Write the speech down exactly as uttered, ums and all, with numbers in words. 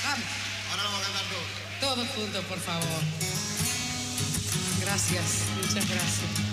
Vamos. Ahora lo vamos a cantar todos. Todos juntos, por favor. Gracias, muchas gracias.